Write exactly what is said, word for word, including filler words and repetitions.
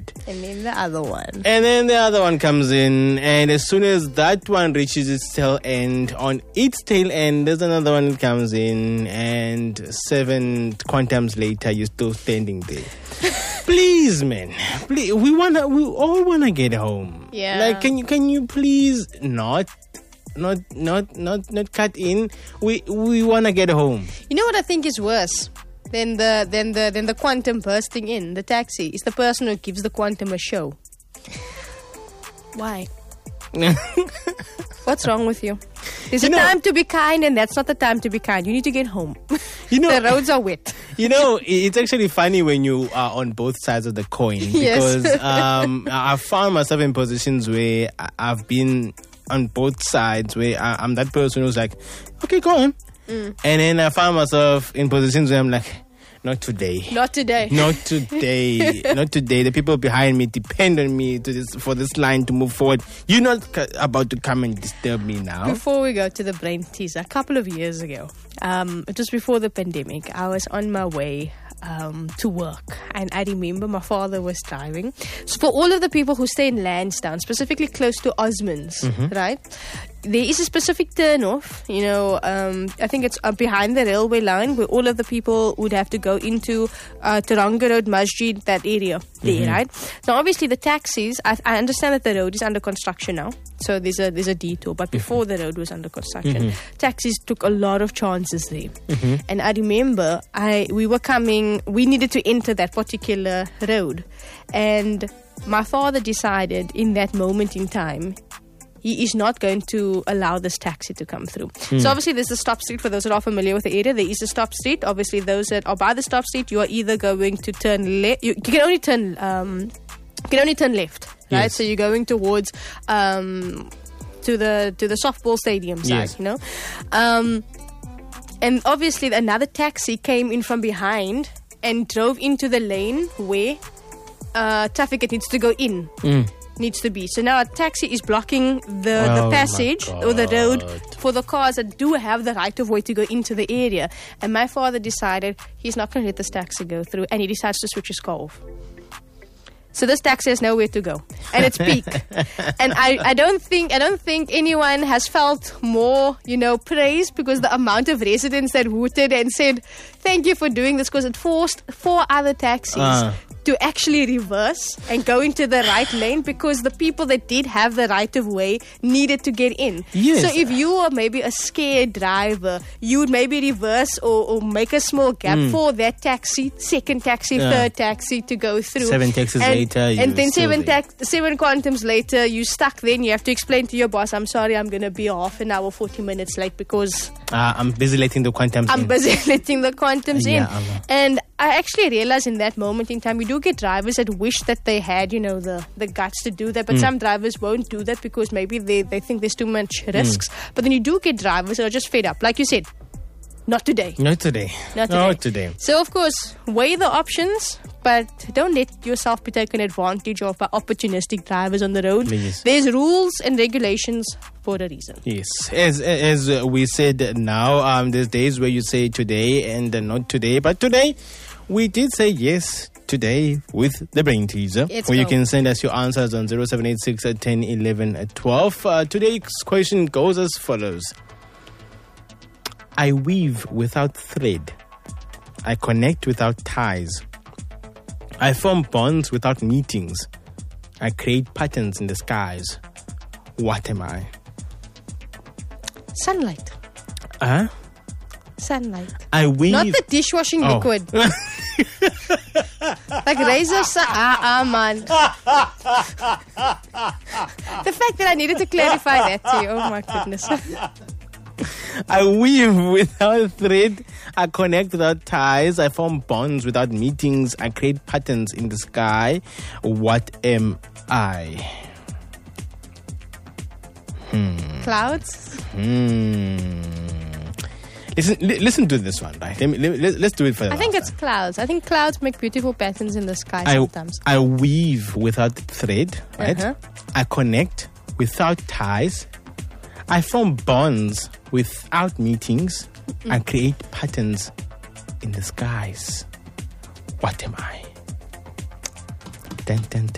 out. And then the other one. And then the other one comes in, and as soon as that one reaches its tail end, on its tail end, there's another one that comes in, and seven quantums later, you're still standing there. Please, man, please, we wanna, we all wanna get home. Yeah. Like, can you, can you please not, not, not, not, not cut in? We, we wanna get home. You know what I think is worse than the than the than the quantum bursting in the taxi? Is the person who gives the quantum a show. Why? What's wrong with you? There's You a know- time to be kind, and that's not the time to be kind. You need to get home. You know, The roads are wet. You know, it's actually funny when you are on both sides of the coin, because Yes. um, I found myself in positions where I- I've been on both sides, where I- I'm that person who's like, okay, go on. Mm. And then I found myself in positions where I'm like, not today. Not today. Not today. Not today. The people behind me depend on me to this, for this line to move forward. You're not c- about to come and disturb me now. Before we go to the brain teaser, a couple of years ago, um, it was before the pandemic, I was on my way um, to work, and I remember my father was driving. So for all of the people who stay in Lansdowne, specifically close to Osmonds, right, there is a specific turn off, you know, um, I think it's uh, behind the railway line, where all of the people would have to go into uh, Taranga Road, Masjid, that area there, right? Now, obviously, the taxis, I, I understand that the road is under construction now. So there's a there's a detour, but before the road was under construction, taxis took a lot of chances there. And I remember I we were coming, we needed to enter that particular road, and my father decided in that moment in time he is not going to allow this taxi to come through. So obviously there's a stop street. For those that are familiar with the area, there is a stop street. Obviously, those that are by the stop street, you are either going to turn left. You, you can only turn. Um, you can only turn left, right? Yes. So you're going towards um, to the to the softball stadium side, Yes. you know. Um, and obviously, another taxi came in from behind and drove into the lane where uh, traffic that needs to go in. Needs to be. So now a taxi is blocking the, Oh the my passage or the road God. for the cars that do have the right of way to go into the area. And my father decided he's not going to let this taxi go through, and he decides to switch his car off. So this taxi has nowhere to go, and it's peak. And I, I don't think I don't think anyone has felt more, you know, praise, because the amount of residents that hooted and said thank you for doing this, because it forced four other taxis Ah. to actually reverse and go into the right lane, because the people that did have the right of way needed to get in. Yes. So if you are maybe a scared driver, you would maybe reverse or, or make a small gap for that taxi, second taxi, Yeah. third taxi to go through. Seven taxis and, later, and you're then still seven there. tax, seven quantums later, you stuck. Then you have to explain to your boss, "I'm sorry, I'm going to be half an hour, forty minutes late because Uh, I'm busy letting the quantums I'm in. busy letting the quantums in." Yeah, Allah. And I actually realized in that moment in time, we do get drivers that wish that they had, you know, the, the guts to do that. But some drivers won't do that because maybe they, they think there's too much risks. But then you do get drivers that are just fed up. Like you said, not today. Not today. Not Not today. today. So, of course, weigh the options, but don't let yourself be taken advantage of by opportunistic drivers on the road. Please. There's rules and regulations for a reason. Yes, as as we said now, um, there's days where you say today and uh, not today, but today we did say yes today with the brain teaser. Let's where you go. can send us your answers on zero seven eight six uh, ten eleven uh, twelve. Uh, today's question goes as follows: I weave without thread. I connect without ties. I form bonds without meetings. I create patterns in the skies. What am I? Sunlight. Huh? Sunlight. I weave. Not the dishwashing Oh. liquid. Like razor sun. Ah, ah, man. The fact that I needed to clarify that to you. Oh, my goodness. I weave without thread. I connect without ties. I form bonds without meetings. I create patterns in the sky. What am I? Clouds? Hmm. Listen, li- listen to this one, right? Let me, let, let, let's do it for the I think last it's clouds. I think clouds make beautiful patterns in the sky I, sometimes. I weave without thread, right? Uh-huh. I connect without ties. I form bonds without meetings. I create patterns in the skies. What am I? Dun, dun, dun.